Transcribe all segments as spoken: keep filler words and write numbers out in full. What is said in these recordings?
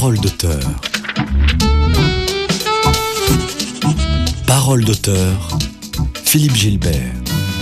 Parole d'auteur. Parole d'auteur. Philippe Gilbert.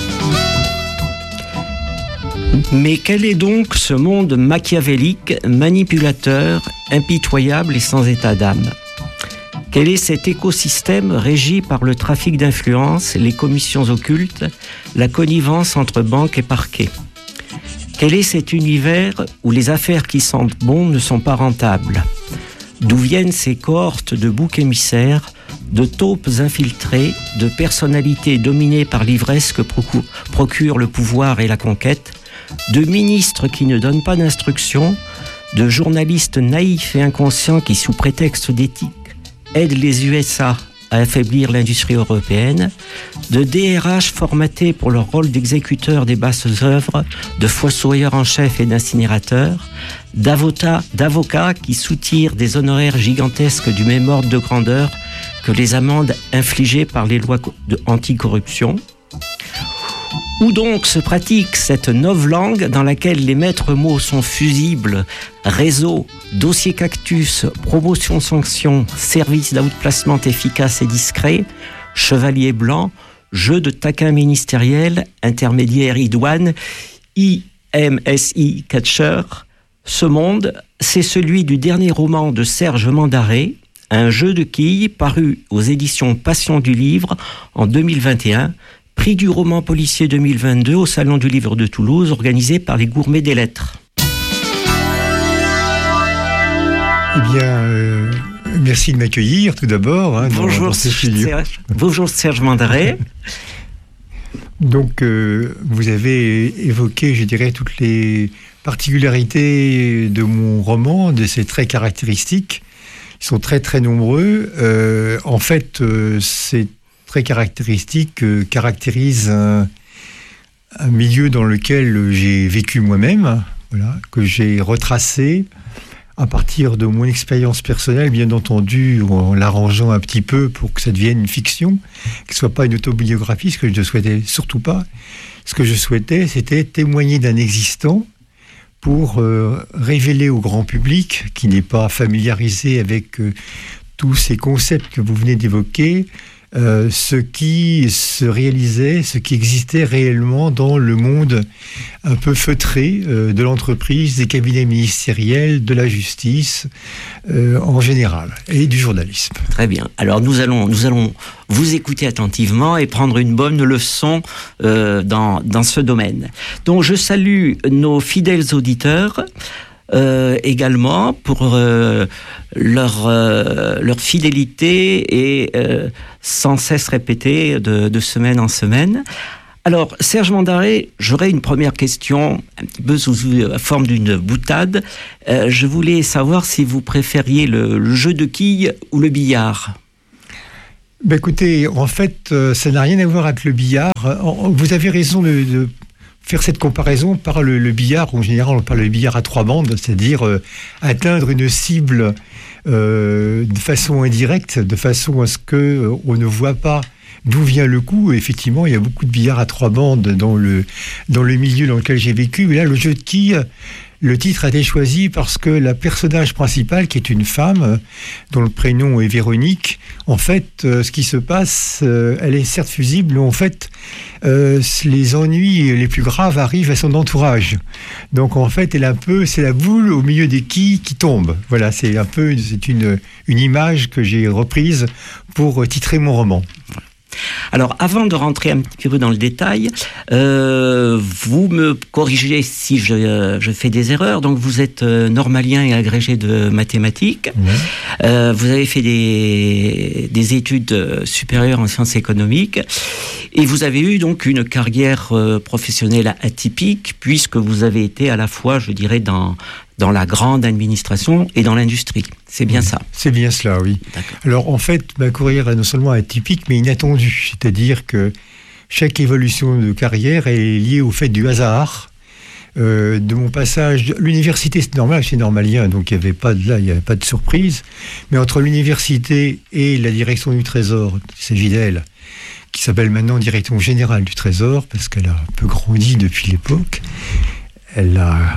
Mais quel est donc ce monde machiavélique, manipulateur, impitoyable et sans état d'âme ? Quel est cet écosystème régi par le trafic d'influence, les commissions occultes, la connivence entre banques et parquets ? Quel est cet univers où les affaires qui sentent bon ne sont pas rentables ? D'où viennent ces cohortes de boucs émissaires, de taupes infiltrées, de personnalités dominées par l'ivresse que procure le pouvoir et la conquête, de ministres qui ne donnent pas d'instructions, de journalistes naïfs et inconscients qui, sous prétexte d'éthique, aident les U S A à affaiblir l'industrie européenne, de D R H formatés pour leur rôle d'exécuteurs des basses œuvres, de fossoyeurs en chef et d'incinérateurs, d'avocats, d'avocats qui soutirent des honoraires gigantesques du même ordre de grandeur que les amendes infligées par les lois anticorruption. Où donc se pratique cette novlangue dans laquelle les maîtres mots sont fusibles, réseau, dossier cactus, promotion sanction, service d'outplacement efficace et discret, chevalier blanc, jeu de taquin ministériel, intermédiaire idoine, I M S I catcher. Ce monde, c'est celui du dernier roman de Serge Mandaré, Un jeu de quilles, paru aux éditions Passion du Livre en deux mille vingt et un, prix du roman policier deux mille vingt-deux au Salon du Livre de Toulouse, organisé par les Gourmets des Lettres. Eh bien, euh, merci de m'accueillir tout d'abord. Hein, Bonjour, dans, dans ce studio. Serge. Bonjour Serge Mandaré. Donc, euh, vous avez évoqué, je dirais, toutes les particularités de mon roman, de ses traits caractéristiques. Ils sont très très nombreux. Euh, en fait, euh, c'est très caractéristique, euh, caractérise un, un milieu dans lequel j'ai vécu moi-même, voilà, que j'ai retracé à partir de mon expérience personnelle, bien entendu, en l'arrangeant un petit peu pour que ça devienne une fiction, que ce soit pas une autobiographie, ce que je ne souhaitais surtout pas. Ce que je souhaitais, c'était témoigner d'un existant pour euh, révéler au grand public, qui n'est pas familiarisé avec euh, tous ces concepts que vous venez d'évoquer, Euh, ce qui se réalisait, ce qui existait réellement dans le monde un peu feutré euh, de l'entreprise, des cabinets ministériels, de la justice euh, en général, et du journalisme. Très bien. Alors nous allons, nous allons vous écouter attentivement et prendre une bonne leçon euh, dans, dans ce domaine. Donc je salue nos fidèles auditeurs. Euh, également pour euh, leur, euh, leur fidélité et euh, sans cesse répétée de, de semaine en semaine. Alors, Serge Mandaré, j'aurais une première question, un petit peu sous la forme d'une boutade. Euh, je voulais savoir si vous préfériez le, le jeu de quilles ou le billard. Ben écoutez, en fait, euh, ça n'a rien à voir avec le billard. Vous avez raison de... de faire cette comparaison par le, le billard. En général, on parle de billard à trois bandes, c'est-à-dire euh, atteindre une cible euh, de façon indirecte, de façon à ce qu'on euh, ne voit pas d'où vient le coup. Et effectivement, il y a beaucoup de billards à trois bandes dans le, dans le milieu dans lequel j'ai vécu. Mais là, le jeu de quilles, le titre a été choisi parce que la personnage principale, qui est une femme, dont le prénom est Véronique, en fait, euh, ce qui se passe, euh, elle est certes fusible, mais en fait, euh, les ennuis les plus graves arrivent à son entourage. Donc, en fait, elle est un peu, c'est la boule au milieu des quilles qui tombe. Voilà, c'est un peu, c'est une, une image que j'ai reprise pour titrer mon roman. Alors, avant de rentrer un petit peu dans le détail, euh, vous me corrigez si je, euh, je fais des erreurs. Donc, vous êtes euh, normalien et agrégé de mathématiques. Mmh. Euh, vous avez fait des, des études supérieures en sciences économiques. Et vous avez eu donc une carrière euh, professionnelle atypique, puisque vous avez été à la fois, je dirais, dans... dans la grande administration et dans l'industrie. C'est bien oui, ça. C'est bien cela, oui. D'accord. Alors, en fait, ma carrière est non seulement atypique, mais inattendue. C'est-à-dire que chaque évolution de carrière est liée au fait du hasard. Euh, de mon passage... L'université, c'est normal, c'est normalien, donc il n'y avait pas de, là, il n'y avait pas de surprise. Mais entre l'université et la direction du Trésor, il s'agit d'elle, qui s'appelle maintenant Direction Générale du Trésor, parce qu'elle a un peu grandi depuis l'époque. Elle a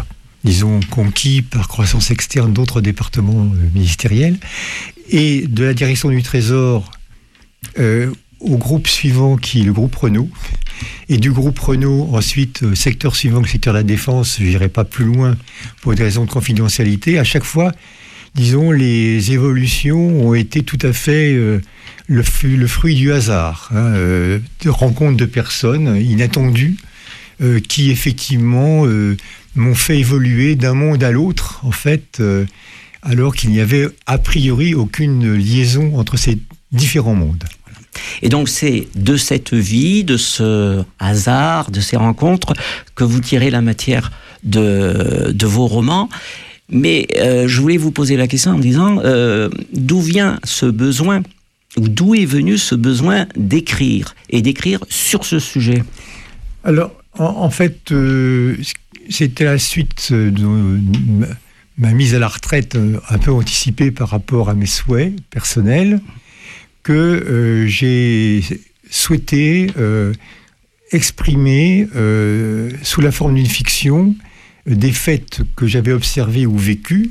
disons, conquis par croissance externe d'autres départements euh, ministériels, et de la direction du Trésor euh, au groupe suivant, qui est le groupe Renault, et du groupe Renault, ensuite, euh, secteur suivant, le secteur de la défense, je n'irai pas plus loin pour des raisons de confidentialité. À chaque fois, disons, les évolutions ont été tout à fait euh, le, le fruit du hasard, hein, euh, de rencontres de personnes inattendues euh, qui, effectivement, euh, m'ont fait évoluer d'un monde à l'autre, en fait, euh, alors qu'il n'y avait a priori aucune liaison entre ces différents mondes. Et donc c'est de cette vie, de ce hasard, de ces rencontres, que vous tirez la matière de, de vos romans. Mais euh, je voulais vous poser la question en disant, euh, d'où vient ce besoin, ou d'où est venu ce besoin d'écrire, et d'écrire sur ce sujet? Alors, en, en fait, euh, c'était la suite de ma mise à la retraite un peu anticipée par rapport à mes souhaits personnels, que euh, j'ai souhaité euh, exprimer euh, sous la forme d'une fiction euh, des faits que j'avais observés ou vécus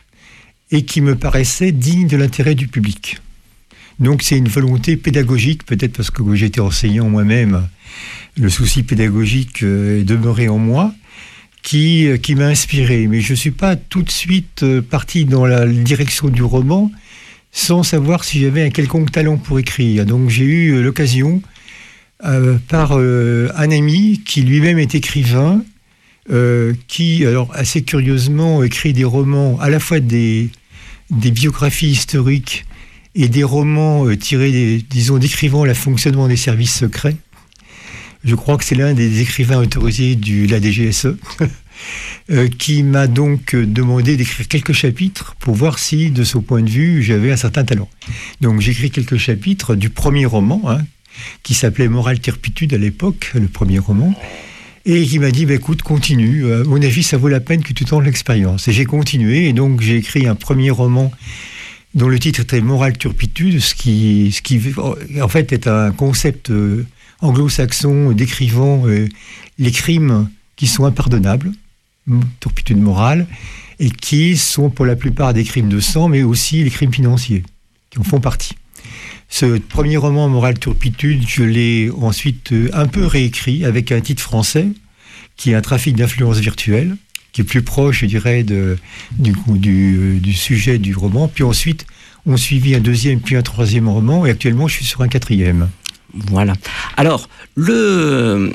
et qui me paraissaient dignes de l'intérêt du public. Donc c'est une volonté pédagogique, peut-être parce que j'étais enseignant moi-même, le souci pédagogique euh, est demeuré en moi, qui, euh, qui m'a inspiré. Mais je ne suis pas tout de suite euh, parti dans la direction du roman, sans savoir si j'avais un quelconque talent pour écrire. Donc j'ai eu l'occasion, euh, par euh, un ami qui lui-même est écrivain, euh, qui, alors assez curieusement, écrit des romans, à la fois des, des biographies historiques et des romans euh, tirés, des, disons, décrivant le fonctionnement des services secrets. Je crois que c'est l'un des écrivains autorisés de la D G S E. Euh, qui m'a donc demandé d'écrire quelques chapitres pour voir si, de son point de vue, j'avais un certain talent. Donc j'écris quelques chapitres du premier roman, hein, qui s'appelait Morale Turpitude à l'époque, le premier roman, et qui m'a dit, bah, écoute, continue, à mon avis, ça vaut la peine que tu tentes l'expérience. Et j'ai continué, et donc j'ai écrit un premier roman dont le titre était Morale Turpitude, ce qui, ce qui en fait est un concept euh, anglo-saxon décrivant euh, les crimes qui sont impardonnables, turpitude morale, et qui sont pour la plupart des crimes de sang, mais aussi les crimes financiers, qui en font partie. Ce premier roman, Morale Turpitude, je l'ai ensuite un peu réécrit avec un titre français, qui est un trafic d'influence virtuelle, qui est plus proche, je dirais, de, du, du, du sujet du roman. Puis ensuite, on suivit un deuxième, puis un troisième roman, et actuellement, je suis sur un quatrième. Voilà. Alors, le...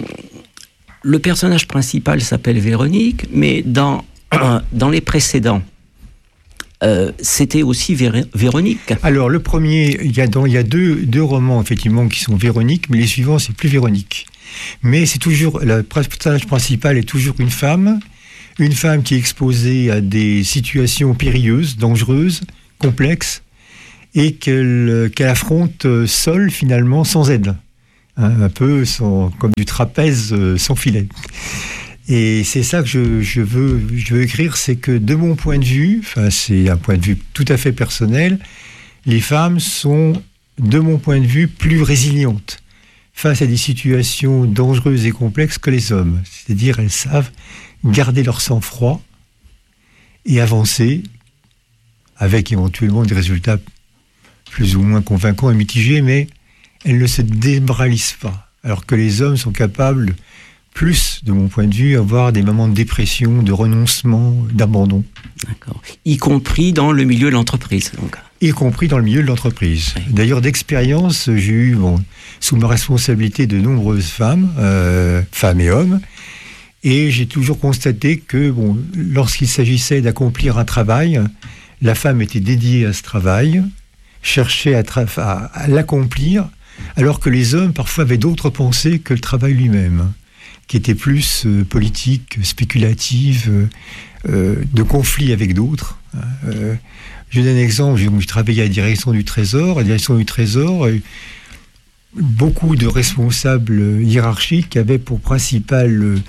Le personnage principal s'appelle Véronique, mais dans, dans les précédents, euh, c'était aussi Vé- Véronique. Alors, le premier, il y a, dans, il y a deux, deux romans, effectivement, qui sont Véronique, mais les suivants, c'est plus Véronique. Mais c'est toujours, le personnage principal est toujours une femme, une femme qui est exposée à des situations périlleuses, dangereuses, complexes, et qu'elle, qu'elle affronte seule, finalement, sans aide. Un peu sans, comme du trapèze euh, sans filet. Et c'est ça que je, je, veux, je veux écrire, c'est que de mon point de vue, enfin c'est un point de vue tout à fait personnel, les femmes sont, de mon point de vue, plus résilientes face à des situations dangereuses et complexes que les hommes. C'est-à-dire, elles savent garder leur sang-froid et avancer avec éventuellement des résultats plus ou moins convaincants et mitigés, mais elles ne se démoralisent pas. Alors que les hommes sont capables, plus, de mon point de vue, d'avoir des moments de dépression, de renoncement, d'abandon. D'accord. Y compris dans le milieu de l'entreprise, donc. Y compris dans le milieu de l'entreprise. Oui. D'ailleurs, d'expérience, j'ai eu, bon, sous ma responsabilité, de nombreuses femmes, euh, femmes et hommes, et j'ai toujours constaté que, bon, lorsqu'il s'agissait d'accomplir un travail, la femme était dédiée à ce travail, cherchait à, tra- à, à l'accomplir, alors que les hommes, parfois, avaient d'autres pensées que le travail lui-même, qui était plus euh, politique, spéculative, euh, euh, de conflit avec d'autres. Euh, je donne un exemple, je, je travaillais à la direction du Trésor, à la direction du Trésor, euh, beaucoup de responsables hiérarchiques avaient pour principale euh,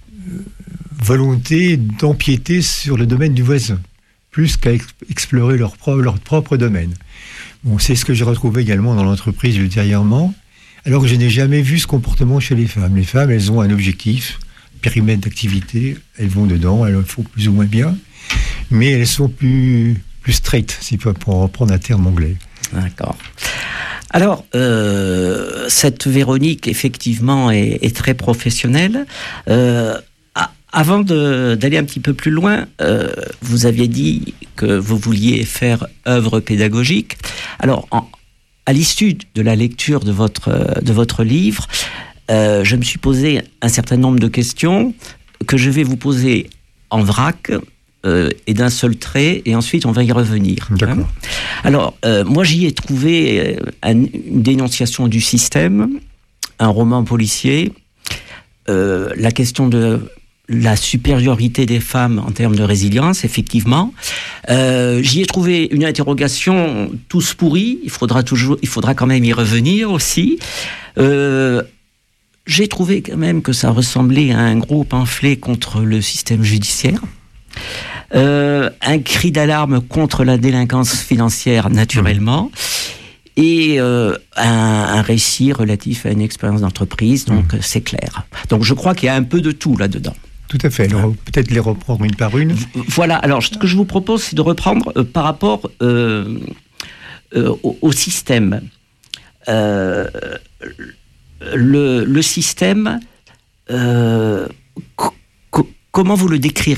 volonté d'empiéter sur le domaine du voisin, plus qu'à ex- explorer leur, pro- leur propre domaine. Bon, c'est ce que j'ai retrouvé également dans l'entreprise ultérieurement, alors que je n'ai jamais vu ce comportement chez les femmes. Les femmes, elles ont un objectif périmètre d'activité, elles vont dedans, elles le font plus ou moins bien, mais elles sont plus, plus straight, si pour reprendre un terme anglais. D'accord. Alors, euh, cette Véronique, effectivement, est, est très professionnelle. Euh, a, avant de, d'aller un petit peu plus loin, euh, vous aviez dit que vous vouliez faire œuvre pédagogique. Alors, en, à l'issue de la lecture de votre, de votre livre, euh, je me suis posé un certain nombre de questions que je vais vous poser en vrac, Euh, et d'un seul trait, et ensuite on va y revenir. D'accord. Hein. Alors, euh, moi j'y ai trouvé euh, un, une dénonciation du système, un roman policier, euh, la question de la supériorité des femmes en termes de résilience, effectivement. Euh, j'y ai trouvé une interrogation tous pourris, il faudra, toujours, il faudra quand même y revenir aussi. Euh, j'ai trouvé quand même que ça ressemblait à un gros pamphlet contre le système judiciaire. Euh, un cri d'alarme contre la délinquance financière, naturellement, mmh. et euh, un, un récit relatif à une expérience d'entreprise, donc mmh. c'est clair. Donc je crois qu'il y a un peu de tout là-dedans. Tout à fait. Alors, peut-être les reprendre une par une. Voilà. Alors, ce que je vous propose, c'est de reprendre euh, par rapport euh, euh, au, au système. Euh, le, le système, euh, co- co- comment vous le décririez ?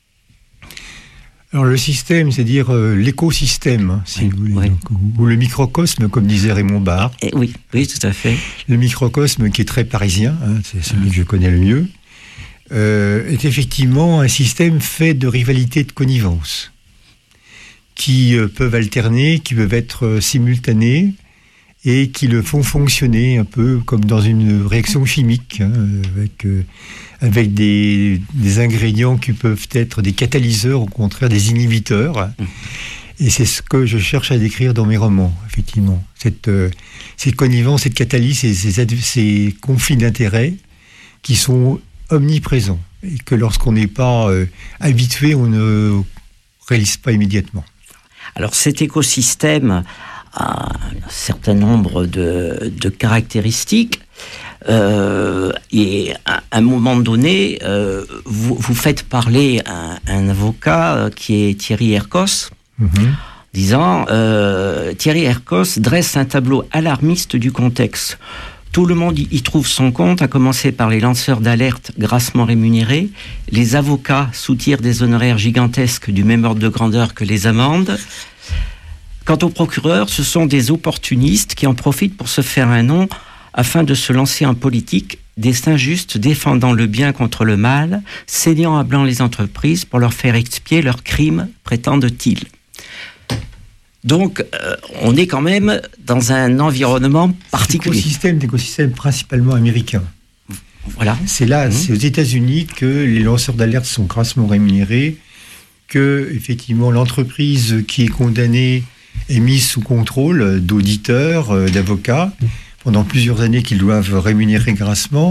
Alors le système, c'est-à-dire euh, l'écosystème, hein, si oui, vous voulez, oui. donc, ou le microcosme, comme disait Raymond Barre. Et oui, oui, tout à fait. Le microcosme qui est très parisien, hein, c'est celui que je connais le mieux, euh, est effectivement un système fait de rivalité, de connivence, qui euh, peuvent alterner, qui peuvent être euh, simultanées, et qui le font fonctionner un peu comme dans une réaction chimique, hein, avec, euh, avec des, des ingrédients qui peuvent être des catalyseurs, au contraire des inhibiteurs. Mmh. Et c'est ce que je cherche à décrire dans mes romans, effectivement. Cette, euh, cette connivence, cette catalyse, ces, ces, ces conflits d'intérêts qui sont omniprésents, et que lorsqu'on n'est pas euh, habitué, on ne réalise pas immédiatement. Alors cet écosystème a un certain nombre de, de caractéristiques, euh, et à un moment donné, euh, vous, vous faites parler un, un avocat qui est Thierry Hercos, mmh. disant euh, Thierry Hercos dresse un tableau alarmiste du contexte. Tout le monde y trouve son compte, à commencer par les lanceurs d'alerte grassement rémunérés, les avocats soutirent des honoraires gigantesques du même ordre de grandeur que les amendes. Quant aux procureurs, ce sont des opportunistes qui en profitent pour se faire un nom afin de se lancer en politique, des injustes défendant le bien contre le mal, saignant à blanc les entreprises pour leur faire expier leurs crimes, prétendent-ils. Donc, euh, on est quand même dans un environnement particulier. L'écosystème, l'écosystème principalement américain. Voilà. C'est là, mmh. c'est aux États-Unis que les lanceurs d'alerte sont grassement rémunérés, que effectivement l'entreprise qui est condamnée est mise sous contrôle d'auditeurs, d'avocats, pendant plusieurs années qu'ils doivent rémunérer grassement.